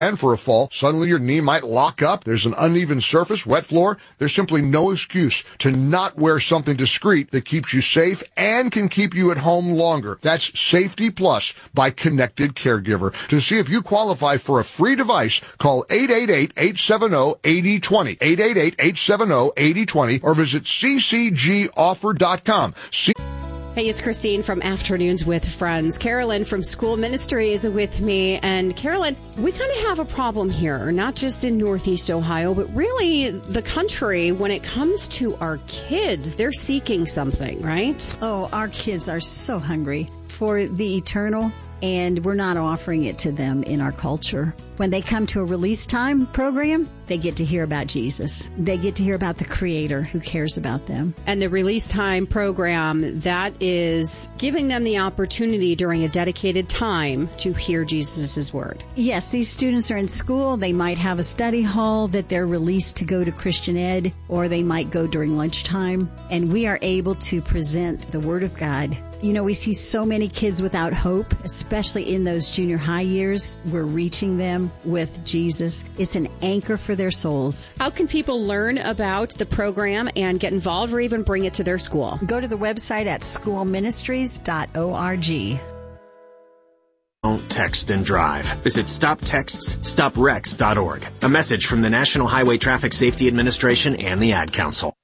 And for a fall, suddenly your knee might lock up. There's an uneven surface, wet floor. There's simply no excuse to not wear something discreet that keeps you safe and can keep you at home longer. That's Safety Plus by Connected Caregiver. To see if you qualify for a free device, call 888-870-8020, 888-870-8020, or visit ccgoffer.com. Hey, it's Christine from Afternoons with Friends. Carolyn from School Ministry is with me. And Carolyn, we kind of have a problem here, not just in Northeast Ohio, but really the country when it comes to our kids. They're seeking something, right? Oh, our kids are so hungry for the eternal, and we're not offering it to them in our culture. When they come to a release time program, they get to hear about Jesus. They get to hear about the Creator who cares about them. And the release time program, that is giving them the opportunity during a dedicated time to hear Jesus' word. Yes, these students are in school. They might have a study hall that they're released to go to Christian Ed, or they might go during lunchtime. And we are able to present the Word of God. You know, we see so many kids without hope, especially in those junior high years. We're reaching them with Jesus. It's an anchor for their souls. How can people learn about the program and get involved or even bring it to their school? Go to the website at schoolministries.org. Don't text and drive. Visit StopTextsStopWrecks.org. A message from the National Highway Traffic Safety Administration and the Ad Council.